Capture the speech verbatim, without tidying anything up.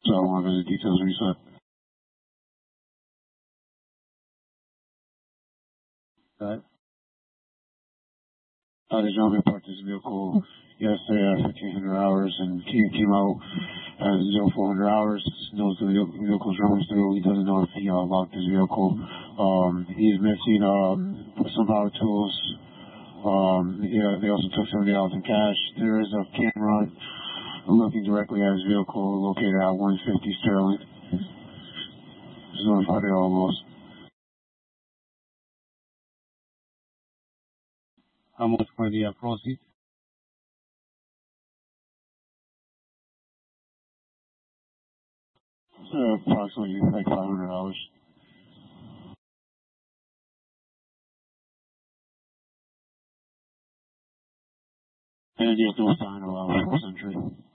So I want to visit details reset. Right. Uh, the gentleman parked his vehicle yesterday at fifteen hundred hours and came, came out at zero four hundred hours. Knows the vehicle's running through. He doesn't know if he uh, locked his vehicle. Um, he's missing uh, some power tools. Um, yeah, they also took seventy dollars in cash. There is a camera looking directly at his vehicle located at one fifty Sterling. Just notified all those. How much for the uh, proceeds? Uh, approximately like five hundred dollars. And you have to sign a lot of entry.